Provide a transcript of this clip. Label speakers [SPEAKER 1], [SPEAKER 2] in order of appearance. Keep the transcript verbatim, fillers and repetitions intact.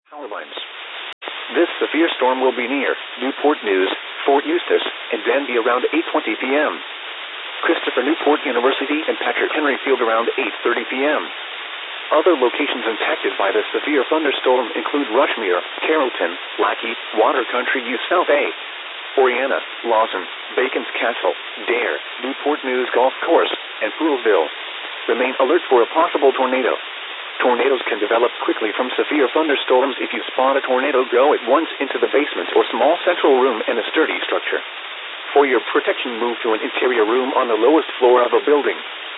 [SPEAKER 1] Power lines. This severe storm will be near Newport News, Fort Eustis, and Danby around eight twenty p.m. Christopher Newport University and Patrick Henry Field around eight thirty p.m. Other locations impacted by the severe thunderstorm include Rushmere, Carrollton, Lackey, Water Country U South A, Oriana, Lawson, Bacon's Castle, Dare, Newport News Golf Course, and Poolville. Remain alert for a possible tornado. Tornadoes can develop quickly from severe thunderstorms. If you spot a tornado, go at once into the basement or small central room in a sturdy structure. For your protection, move to an interior room on the lowest floor of a building.